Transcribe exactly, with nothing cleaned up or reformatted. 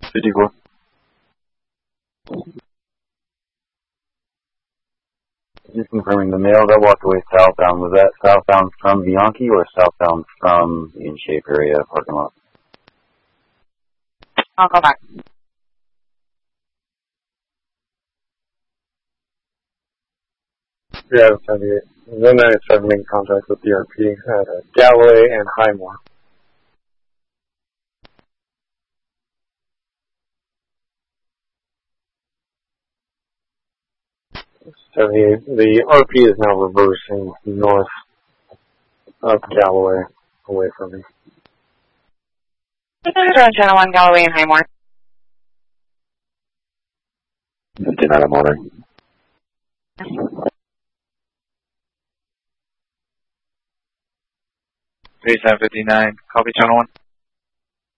fifty-four. Just confirming, the male that walked away southbound, was that southbound from Bianchi or southbound from the in-shape area parking lot? I'll go back. Yeah, seventy-eight. one ninety-seven making contact with D R P at uh, Galloway and Highmore. seventy-eight. The R P is now reversing north of Galloway, away from me. Drone Channel one, Galloway and Highmore. fifty-nine, I'm ordering. thirty-seven fifty-nine, copy Channel one.